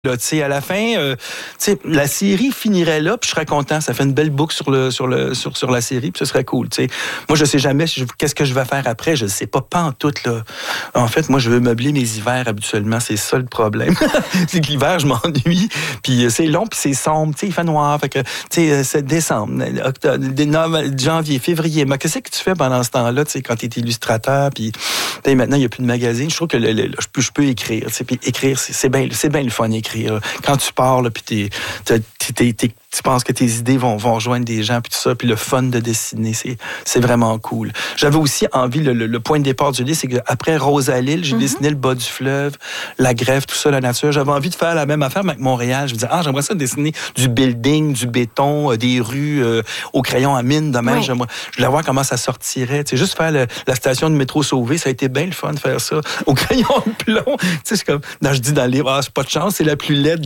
Là, à la fin, la série finirait là, puis je serais content. Ça fait une belle boucle sur la série, puis ce serait cool. T'sais. Moi, je sais jamais qu'est-ce que je vais faire après. Je ne sais pas en tout. Là. En fait, moi, je veux meubler mes hivers habituellement. C'est ça le problème. C'est que l'hiver, je m'ennuie, puis c'est long, puis c'est sombre. Il fait noir. Fait que, c'est décembre, octobre, janvier, février. Mais qu'est-ce que tu fais pendant ce temps-là, quand tu es illustrateur, puis maintenant, il n'y a plus de magazine. Je trouve que je peux écrire. Puis écrire, c'est bien le fun d'écrire. Quand tu pars, puis tu penses que tes idées vont rejoindre des gens, puis tout ça, puis le fun de dessiner, c'est vraiment cool. J'avais aussi envie, le point de départ du livre, c'est qu'après Rosalille, j'ai dessiné le bas du fleuve, la grève, tout ça, la nature. J'avais envie de faire la même affaire, mais avec Montréal. Je me disais, j'aimerais ça dessiner du building, du béton, des rues au crayon à mine, de même. Oui. Je voulais voir comment ça sortirait. Juste faire la station de métro Sauvé, ça a été bien le fun de faire ça au crayon de plomb. C'est comme, je dis dans le livre, c'est pas de chance, c'est la plus laide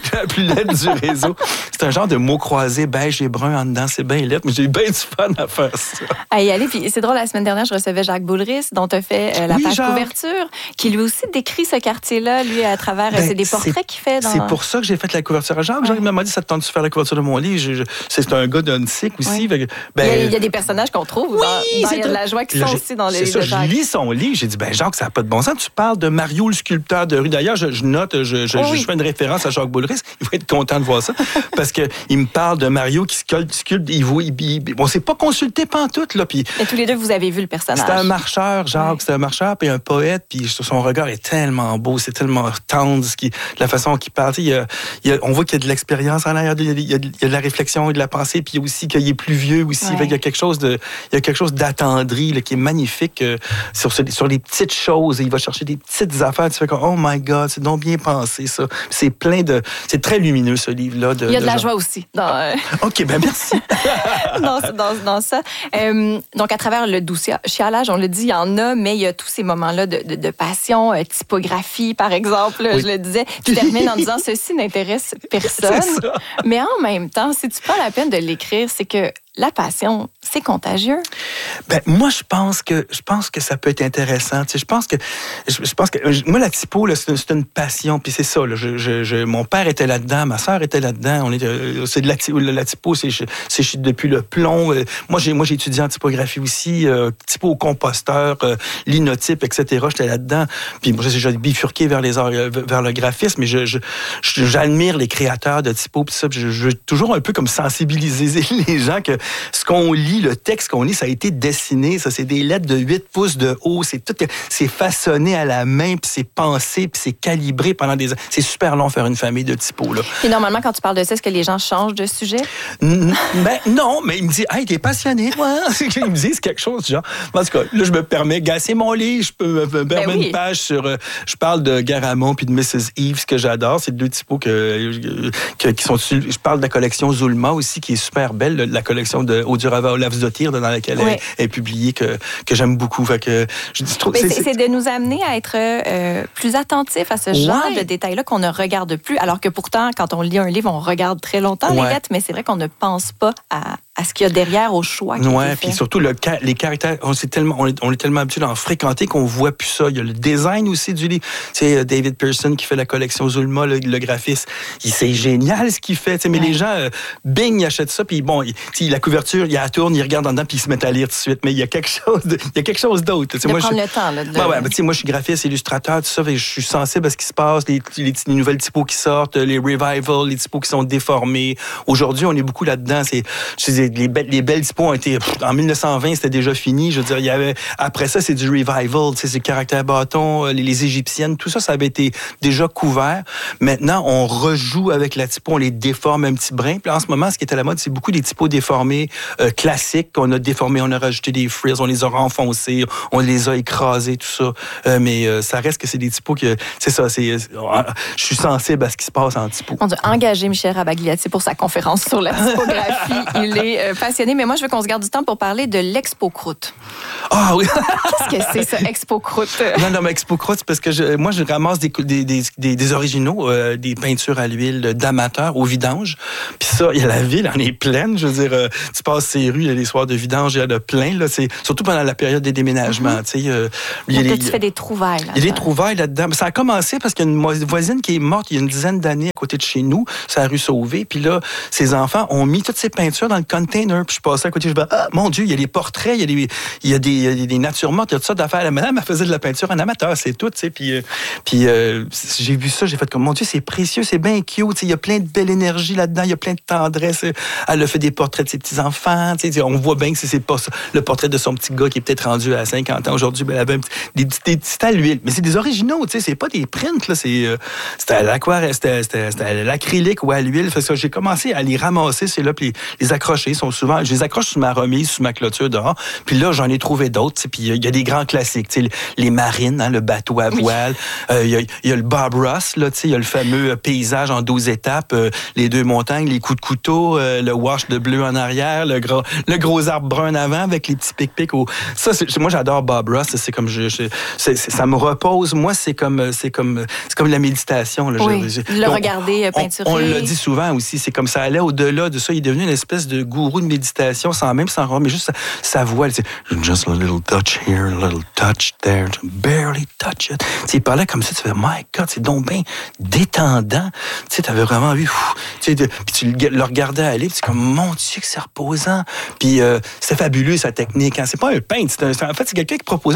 du réseau. C'est un genre de mots croisés, beige et brun en dedans, c'est bien laid, mais j'ai eu bien du fun à faire ça. À y aller, puis c'est drôle, la semaine dernière, je recevais Jacques Boulris, dont tu as fait la page couverture, qui lui aussi décrit ce quartier-là, lui, à travers c'est des portraits qu'il fait. C'est pour ça que j'ai fait la couverture à Jacques. Jacques m'a dit, ça te tente de faire la couverture de mon livre? C'est un gars d'Unsick aussi. Oui. Il y a des personnages qu'on trouve dans la joie qui sont aussi dans les livres de Jacques. Je lis son livre, j'ai dit, Jacques, ça n'a pas de bon sens. Tu parles de Mario, le sculpteur de rue. D'ailleurs, je note, je fais une référence à Jacques Boulris. Il va être content de voir ça. Parce qu'il me parle de Mario qui sculpte. On ne s'est pas consulté pantoute. Là, puis, et tous les deux, vous avez vu le personnage. C'est un marcheur, Jacques. C'est un marcheur, puis un poète. Puis son regard est tellement beau. C'est tellement tendre. La façon qu'il parle. On voit qu'il y a de l'expérience en arrière. Il y a de la réflexion et de la pensée. Puis aussi qu'il est plus vieux aussi. Ouais. Il y a quelque chose d'attendri qui est magnifique sur les petites choses. Et il va chercher des petites affaires. Tu fais comme, oh my God, c'est donc bien pensé, ça. C'est c'est très lumineux, ce livre-là. Il y a de la joie aussi. OK, merci. dans ça. Donc, à travers le doux chialage, on le dit, il y en a, mais il y a tous ces moments-là de passion, typographie, par exemple, je le disais. Tu termines en disant, ceci n'intéresse personne. Mais en même temps, si tu prends la peine de l'écrire, c'est que la passion, c'est contagieux. Moi, je pense que ça peut être intéressant. Je pense que moi, la typo, là, c'est une passion. Puis c'est ça. Là, mon père était là-dedans, ma sœur était là-dedans. C'est de la typo, c'est depuis le plomb. Moi, j'ai étudié en typographie aussi, typo au composteur, linotype, etc. J'étais là-dedans. Puis moi, j'ai bifurqué vers le graphisme, mais j'admire les créateurs de typo. Puis ça, je veux toujours un peu comme sensibiliser les gens que ce qu'on lit, le texte qu'on lit, ça a été dessiné. Ça, c'est des lettres de 8 pouces de haut. C'est façonné à la main, puis c'est pensé, puis c'est calibré pendant des ans. C'est super long faire une famille de typos, là. Et normalement, quand tu parles de ça, est-ce que les gens changent de sujet? Non, mais il me dit, hey, t'es passionné, toi. Ils me disent quelque chose, genre. En tout cas, là, je me permets, c'est mon livre, je peux me permettre une page sur. Je parle de Garamond puis de Mrs. Eve, ce que j'adore. C'est deux typos qui sont dessus. Je parle de la collection Zulma aussi, qui est super belle, la collection de Odurava Olavsdottir, dans laquelle elle est publiée, que j'aime beaucoup. Fait que, c'est de nous amener à être plus attentifs à ce genre de détails-là qu'on ne regarde plus, alors que pourtant, quand on lit un livre, on regarde très longtemps les lettres, mais c'est vrai qu'on ne pense pas à ce qu'il y a derrière, au choix qui est fait. Puis surtout, les caractères, on est tellement habitué d'en fréquenter qu'on voit plus ça. Il y a le design aussi du livre. C'est David Pearson qui fait la collection Zulma, le graphiste. C'est génial ce qu'il fait. Mais les gens, ils achètent ça, puis bon, la couverture, il la tourne, ils regardent en dedans, puis ils se mettent à lire tout de suite. Mais il y a quelque chose d'autre. Prendre le temps. Là, moi, je suis graphiste, illustrateur, tout ça, je suis sensible à ce qui se passe, les nouvelles typos qui sortent, les revivals, les typos qui sont déformés. Aujourd'hui, on est beaucoup là-dedans. Les belles typos ont été... En 1920, c'était déjà fini. Je veux dire, il y avait... Après ça, c'est du revival. C'est le caractère bâton, les égyptiennes. Tout ça, ça avait été déjà couvert. Maintenant, on rejoue avec la typo, on les déforme un petit brin. Puis en ce moment, ce qui est à la mode, c'est beaucoup des typos déformés classiques qu'on a déformés. On a rajouté des frills, on les a renfoncés, on les a écrasés, tout ça. Mais ça reste que c'est des typos que... C'est ça, je suis sensible à ce qui se passe en typo. On a engagé Michel Rabagliati pour sa conférence sur la typographie. Il est es passionné, mais moi, je veux qu'on se garde du temps pour parler de l'Expo Croûte. Ah oui! Qu'est-ce que c'est, ça, Expo Croûte? Non, mais Expo Croûte, c'est parce que moi, je ramasse des originaux, des peintures à l'huile d'amateurs au vidange. Puis ça, il y a la ville, on est pleine. Je veux dire, tu passes ces rues, il y a les soirs de vidange, il y en a plein. Là, surtout pendant la période des déménagements. Donc, tu fais des trouvailles là-dedans. Il y a des trouvailles là-dedans. Ça a commencé parce qu'il y a une voisine qui est morte il y a une dizaine d'années à côté de chez nous, c'est la rue Sauvé. Puis là, ses enfants ont mis toutes ces peintures dans le container. Puis je passais à côté, je me dis, ah, mon Dieu, il y a des portraits, il y a des natures mortes, il y a toutes sortes d'affaires. La madame, elle faisait de la peinture en amateur, c'est tout, tu sais. Puis j'ai vu ça, j'ai fait comme, mon Dieu, c'est précieux, c'est bien cute. Il y a plein de belle énergie là-dedans, il y a plein de tendresse. Elle a fait des portraits de ses petits-enfants. On voit bien que c'est pas ça. Le portrait de son petit gars qui est peut-être rendu à 50 ans aujourd'hui, ben, elle avait des petits à l'huile. Mais c'est des originaux, tu sais, c'est pas des prints, là. C'était à l'aquarelle, c'était à l'acrylique ou à l'huile. Fait que j'ai commencé à les ramasser, c'est là, puis les accrocher. Je les accroche sur ma remise, sur ma clôture dehors. Puis là, j'en ai trouvé d'autres. Puis il y a des grands classiques, tu sais, les marines, hein, le bateau à voile. Il y a le Bob Ross, là, tu sais, il y a le fameux paysage en 12 étapes, les 2 montagnes, les coups de couteau, le wash de bleu en arrière, le gros arbre brun avant avec les petits pic-pics. Ça, moi, j'adore Bob Ross. C'est comme ça me repose. Moi, c'est comme la méditation. Là. Le regarder peinturer. On l'a dit souvent aussi. C'est comme ça allait au-delà de ça. Il est devenu une espèce de gourou de méditation sans même s'en rendre, mais juste sa voix. C'est just a little touch here, a little touch there, barely touch it. T'sais, il parlait comme ça. Tu fais, my God, c'est donc bien détendant. Tu avais vraiment vu. Puis tu le regardais aller. Puis c'est comme, mon Dieu, que c'est reposant. Puis c'est fabuleux sa technique. Hein. C'est pas un peintre. En fait, c'est quelqu'un qui proposait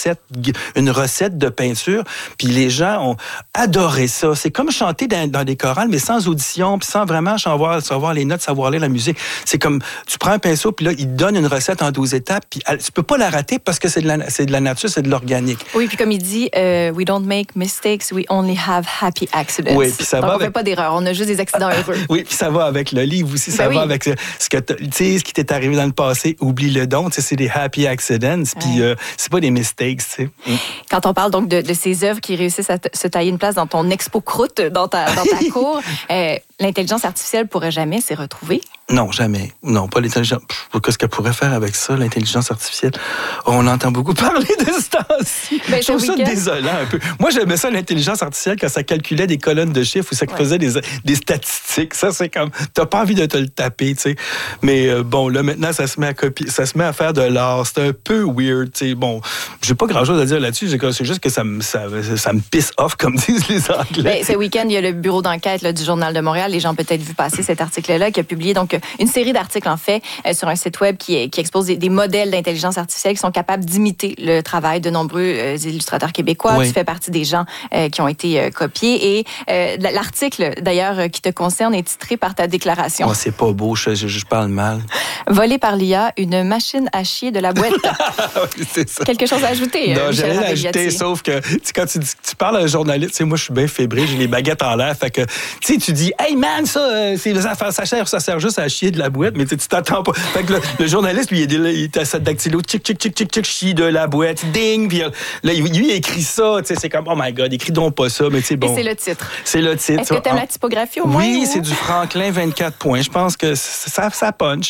une recette de peinture. Puis les gens ont adoré ça. C'est comme chanter dans des chorales, mais sans audition, puis sans vraiment savoir les notes, savoir lire la musique. C'est comme, tu prends un pinceau, puis là, il te donne une recette en 12 étapes, puis tu peux pas la rater parce que c'est de la nature, c'est de l'organique. Oui, puis comme il dit, we don't make mistakes, we only have happy accidents. Oui, puis ça donc, va on fait pas d'erreurs, on a juste des accidents heureux. Oui, puis ça va avec le livre aussi, ça va avec ce qui t'est arrivé dans le passé, oublie-le donc, c'est des happy accidents, puis c'est pas des mistakes, tu sais. Quand on parle donc de ces œuvres qui réussissent à se tailler une place dans ton Expo Croûte, dans ta cour, l'intelligence artificielle pourrait jamais s'y retrouver? Non, jamais. Non, pas l'intelligence. Qu'est-ce qu'elle pourrait faire avec ça, l'intelligence artificielle? On entend beaucoup parler de ce temps-ci. Je trouve ça désolant un peu. Moi, j'aimais ça, l'intelligence artificielle, quand ça calculait des colonnes de chiffres ou ça faisait des statistiques. Ça, c'est comme, t'as pas envie de te le taper, tu sais. Mais bon, là, maintenant, ça se met à copier, ça se met à faire de l'art. C'est un peu weird, tu sais. Bon, j'ai pas grand-chose à dire là-dessus. C'est juste que ça me pisse off, comme disent les Anglais. Ce week-end, il y a le bureau d'enquête du Journal de Montréal. Les gens ont peut-être vu passer cet article-là, qui a publié donc une série d'articles, en fait, sur un site web qui expose des modèles d'intelligence artificielle qui sont capables d'imiter le travail de nombreux illustrateurs québécois. Oui. Tu fais partie des gens qui ont été copiés. Et l'article, d'ailleurs, qui te concerne est titré par ta déclaration. Oh, c'est pas beau, je parle mal. Volé par l'IA, une machine à chier de la boîte. Oui, c'est ça. Quelque chose à ajouter? Non, j'ai rien à ajouter, sauf que quand tu parles à un journaliste, tu sais, moi, je suis bien fébrile, j'ai les baguettes en l'air, fait que, tu dis, hey man, ça sert juste à chier de la boîte, mais tu t'attends pas. Fait que le journaliste, lui, il est à sa dactylo, tchic, chie de la boîte, ding, puis là, lui, il écrit ça, tu sais, c'est comme, oh my God, écris donc pas ça, mais tu sais, bon. Et c'est le titre. C'est le titre. Est-ce que t'aimes la typographie au moins? Oui, c'est du Franklin 24 points. Je pense que ça punch.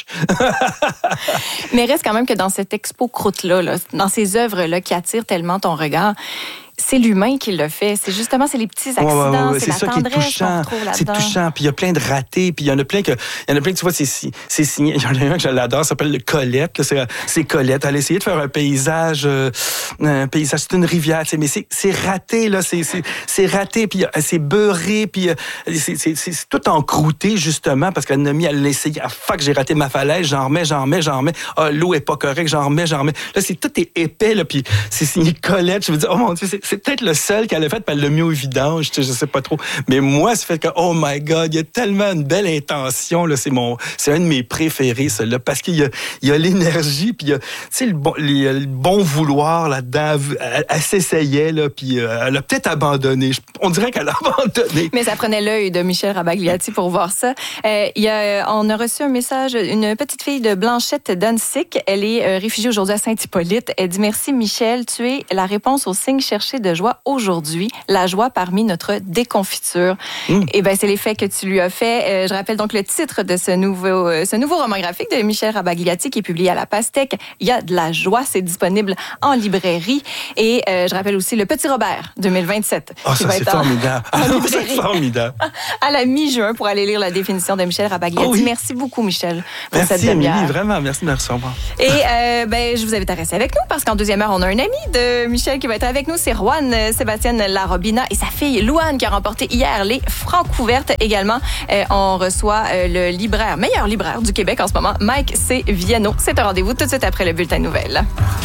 Mais reste quand même que dans cette Expo Croûte-là, dans ces œuvres-là qui attirent tellement ton regard, c'est l'humain qui le fait. C'est les petits accidents, c'est la tendresse qu'on retrouve là-dedans. C'est touchant. Puis il y a plein de ratés. Puis il y en a plein que tu vois, c'est signé. Il y en a un que je l'adore, ça s'appelle Colette. C'est Colette. Elle a essayé de faire un paysage, c'est une rivière, tu sais, mais c'est raté, là. C'est raté, puis c'est beurré, puis c'est tout encrouté, justement, parce qu'elle l'a essayé. Ah, fuck, j'ai raté ma falaise, j'en remets. Ah, l'eau est pas correcte, j'en remets. Là, tout est épais, là, puis c'est signé Colette. Je me dis, oh mon Dieu, c'est peut-être le seul qu'elle a fait, puis elle l'a mis au vidange, je sais pas trop. Mais moi, c'est fait que, oh my God, il y a tellement une belle intention, là, c'est un de mes préférés, celui-là, parce qu'il y a l'énergie, puis il y a, tu sais, le bon vouloir là-dedans. Elle s'essayait, là, puis elle a peut-être abandonné. On dirait qu'elle a abandonné. Mais ça prenait l'œil de Michel Rabagliati pour voir ça. On a reçu un message, une petite fille de Blanchette d'Annecy. Elle est réfugiée aujourd'hui à Saint-Hippolyte. Elle dit, merci Michel, tu es la réponse au signe cherché marché de joie aujourd'hui, la joie parmi notre déconfiture. Et ben c'est l'effet que tu lui as fait. Je rappelle donc le titre de ce nouveau roman graphique de Michel Rabagliati qui est publié à La Pastèque. Il y a de la joie, c'est disponible en librairie. Et je rappelle aussi Le Petit Robert 2027. Oh, ça c'est formidable. C'est formidable. À la mi-juin pour aller lire la définition de Michel Rabagliati. Oh oui. Merci beaucoup, Michel, pour merci, cette demi-heure. Émilie, vraiment, merci de me recevoir. Et je vous invite à rester avec nous parce qu'en deuxième heure, on a un ami de Michel qui va être avec nous. C'est Juan Sébastien Larobina et sa fille Louane qui a remporté hier les Francouvertes. Également, on reçoit le meilleur libraire du Québec en ce moment, Mike C. Viano. C'est un rendez-vous tout de suite après le bulletin de nouvelles.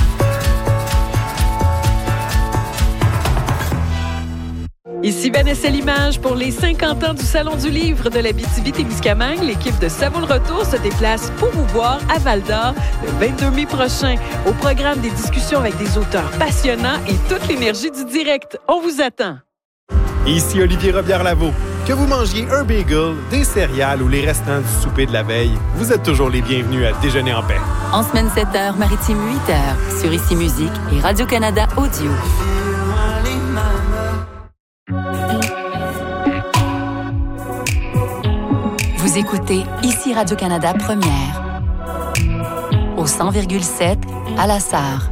Ici Vanessa Limage pour les 50 ans du Salon du Livre de l'Abitibi-Témiscamingue. L'équipe de Ça vaut le retour se déplace pour vous voir à Val-d'Or le 22 mai prochain. Au programme, des discussions avec des auteurs passionnants et toute l'énergie du direct. On vous attend. Ici Olivier Robillard-Lavaux. Que vous mangiez un bagel, des céréales ou les restants du souper de la veille, vous êtes toujours les bienvenus à Déjeuner en paix. En semaine 7h, maritime 8h, sur Ici Musique et Radio-Canada Audio. Vous écoutez Ici Radio-Canada Première. Au 100,7 à La Sarre.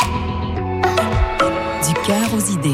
Du cœur aux idées.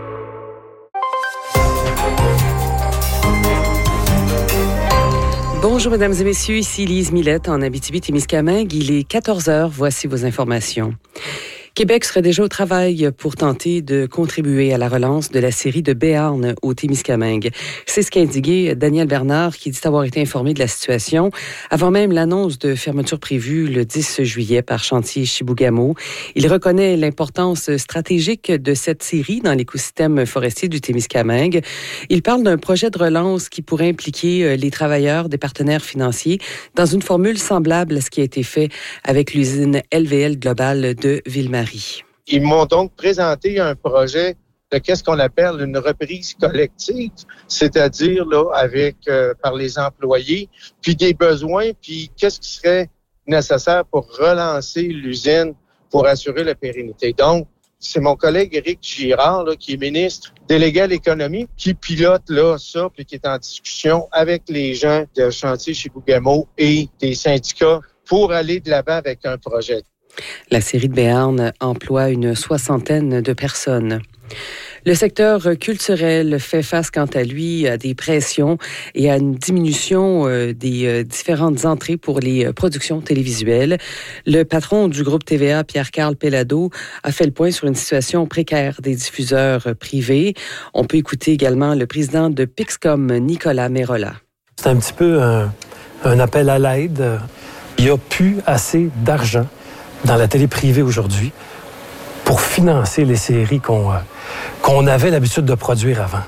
Bonjour, mesdames et messieurs. Ici Lise Millette en Abitibi-Témiscamingue. Il est 14h. Voici vos informations. Québec serait déjà au travail pour tenter de contribuer à la relance de la série de Béarn au Témiscamingue. C'est ce qu'a indiqué Daniel Bernard, qui dit avoir été informé de la situation avant même l'annonce de fermeture prévue le 10 juillet par Chantier Chibougamau. Il reconnaît l'importance stratégique de cette série dans l'écosystème forestier du Témiscamingue. Il parle d'un projet de relance qui pourrait impliquer les travailleurs des partenaires financiers dans une formule semblable à ce qui a été fait avec l'usine LVL Global de Ville-Marie. Ils m'ont donc présenté un projet de qu'est-ce qu'on appelle une reprise collective, c'est-à-dire là avec par les employés, puis des besoins, puis qu'est-ce qui serait nécessaire pour relancer l'usine pour assurer la pérennité. Donc, c'est mon collègue Éric Girard, là, qui est ministre délégué à l'économie, qui pilote là ça, puis qui est en discussion avec les gens de Chantier Chibougamau et des syndicats pour aller de l'avant avec un projet. La série de Béarn emploie une 60aine de personnes. Le secteur culturel fait face, quant à lui, à des pressions et à une diminution des différentes entrées pour les productions télévisuelles. Le patron du groupe TVA, Pierre-Carl Pellado, a fait le point sur une situation précaire des diffuseurs privés. On peut écouter également le président de Pixcom, Nicolas Merola. C'est un petit peu un appel à l'aide. Il n'y a plus assez d'argent dans la télé privée aujourd'hui pour financer les séries qu'on avait l'habitude de produire avant.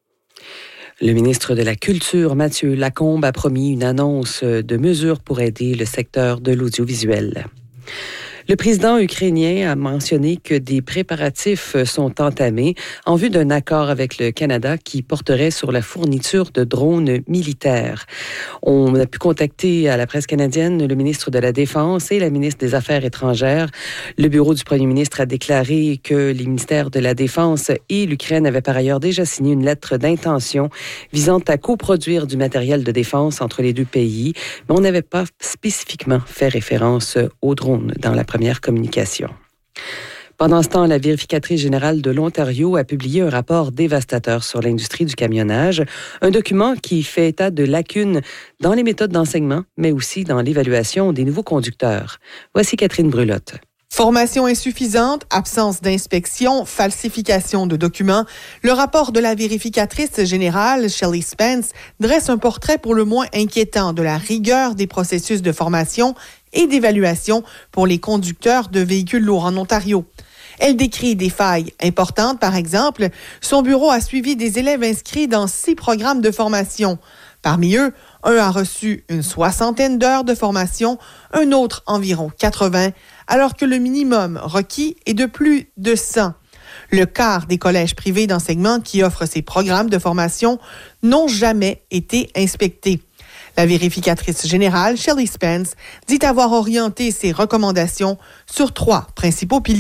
Le ministre de la Culture, Mathieu Lacombe, a promis une annonce de mesures pour aider le secteur de l'audiovisuel. Le président ukrainien a mentionné que des préparatifs sont entamés en vue d'un accord avec le Canada qui porterait sur la fourniture de drones militaires. On a pu contacter à la presse canadienne le ministre de la Défense et la ministre des Affaires étrangères. Le bureau du premier ministre a déclaré que les ministères de la Défense et l'Ukraine avaient par ailleurs déjà signé une lettre d'intention visant à coproduire du matériel de défense entre les deux pays, mais on n'avait pas spécifiquement fait référence aux drones dans la première communication. Pendant ce temps, la vérificatrice générale de l'Ontario a publié un rapport dévastateur sur l'industrie du camionnage, un document qui fait état de lacunes dans les méthodes d'enseignement, mais aussi dans l'évaluation des nouveaux conducteurs. Voici Catherine Brulotte. Formation insuffisante, absence d'inspection, falsification de documents. Le rapport de la vérificatrice générale, Shelley Spence, dresse un portrait pour le moins inquiétant de la rigueur des processus de formation et d'évaluation pour les conducteurs de véhicules lourds en Ontario. Elle décrit des failles importantes. Par exemple, son bureau a suivi des élèves inscrits dans 6 programmes de formation. Parmi eux, un a reçu une 60aine d'heures de formation, un autre environ 80, alors que le minimum requis est de plus de 100. Le quart des collèges privés d'enseignement qui offrent ces programmes de formation n'ont jamais été inspectés. La vérificatrice générale, Shelley Spence, dit avoir orienté ses recommandations sur 3 principaux piliers.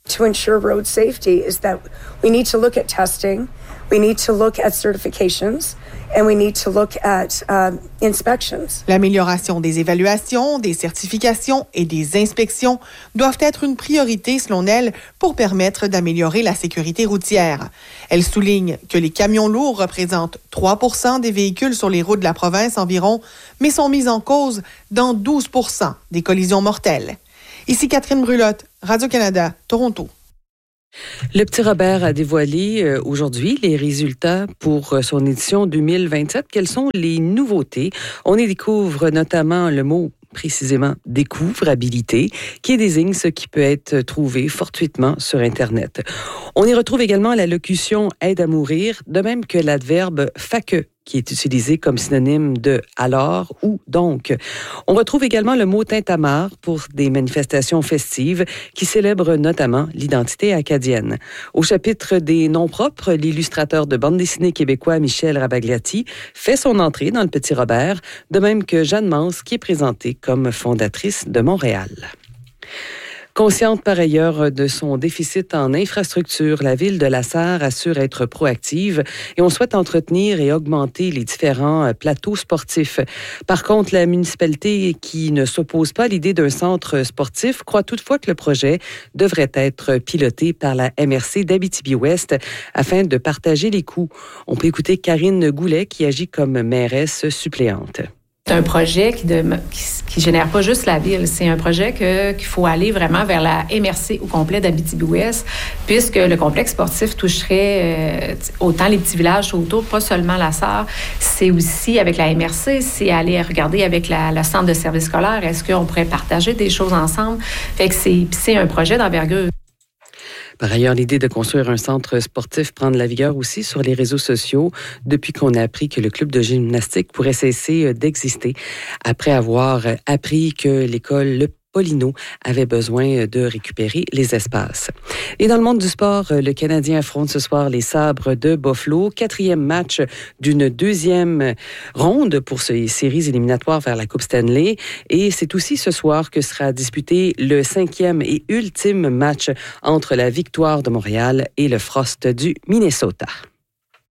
To ensure road safety is that we need to look at testing, we need to look at certifications, and we need to look at inspections. L'amélioration des évaluations, des certifications et des inspections doivent être une priorité, selon elle, pour permettre d'améliorer la sécurité routière. Elle souligne que les camions lourds représentent 3 % des véhicules sur les routes de la province environ, mais sont mis en cause dans 12 % des collisions mortelles. Ici Catherine Brulotte, Radio-Canada, Toronto. Le Petit Robert a dévoilé aujourd'hui les résultats pour son édition 2027. Quelles sont les nouveautés? On y découvre notamment le mot précisément découvrabilité, qui désigne ce qui peut être trouvé fortuitement sur Internet. On y retrouve également la locution « aide à mourir », de même que l'adverbe « faque », qui est utilisé comme synonyme de « alors » ou « donc ». On retrouve également le mot « tintamarre » pour des manifestations festives qui célèbrent notamment l'identité acadienne. Au chapitre des noms propres, l'illustrateur de bande dessinée québécois Michel Rabagliati fait son entrée dans le Petit Robert, de même que Jeanne Mance, qui est présentée comme fondatrice de Montréal. Consciente par ailleurs de son déficit en infrastructure, la ville de La Sarre assure être proactive et on souhaite entretenir et augmenter les différents plateaux sportifs. Par contre, la municipalité, qui ne s'oppose pas à l'idée d'un centre sportif, croit toutefois que le projet devrait être piloté par la MRC d'Abitibi-Ouest afin de partager les coûts. On peut écouter Karine Goulet qui agit comme mairesse suppléante. C'est un projet qui génère pas juste la ville. C'est un projet qu'il faut aller vraiment vers la MRC au complet d'Abitibi-Ouest, puisque le complexe sportif toucherait autant les petits villages autour, pas seulement La Sarre. C'est aussi avec la MRC, c'est aller regarder avec le centre de service scolaire. Est-ce qu'on pourrait partager des choses ensemble? Fait que c'est un projet d'envergure. Par ailleurs, l'idée de construire un centre sportif prend de la vigueur aussi sur les réseaux sociaux depuis qu'on a appris que le club de gymnastique pourrait cesser d'exister après avoir appris que l'école Le Paulino avait besoin de récupérer les espaces. Et dans le monde du sport, le Canadien affronte ce soir les Sabres de Buffalo. 4e match d'une 2e ronde pour ces séries éliminatoires vers la Coupe Stanley. Et c'est aussi ce soir que sera disputé le 5e et ultime match entre la Victoire de Montréal et le Frost du Minnesota.